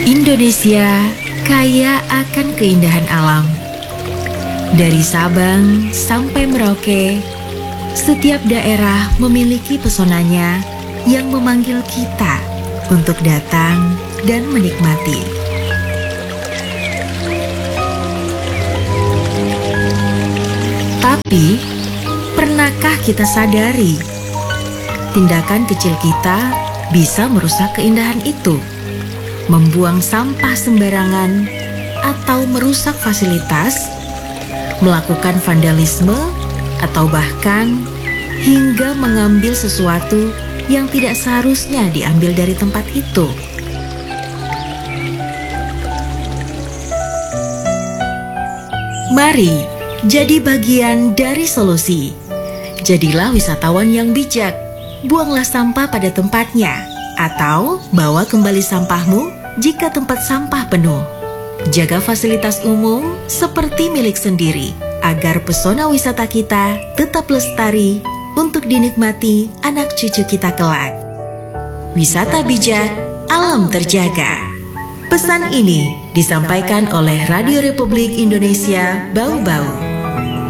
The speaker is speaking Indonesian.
Indonesia kaya akan keindahan alam. Dari Sabang sampai Merauke, setiap daerah memiliki pesonanya yang memanggil kita untuk datang dan menikmati. Tapi, pernahkah kita sadari, tindakan kecil kita bisa merusak keindahan itu? Membuang sampah sembarangan atau merusak fasilitas, melakukan vandalisme, atau bahkan hingga mengambil sesuatu yang tidak seharusnya diambil dari tempat itu. Mari jadi bagian dari solusi. Jadilah wisatawan yang bijak. Buanglah sampah pada tempatnya, atau bawa kembali sampahmu jika tempat sampah penuh. Jaga fasilitas umum seperti milik sendiri, agar pesona wisata kita tetap lestari untuk dinikmati anak cucu kita kelak. Wisata bijak, alam terjaga. Pesan ini disampaikan oleh Radio Republik Indonesia Bau Bau.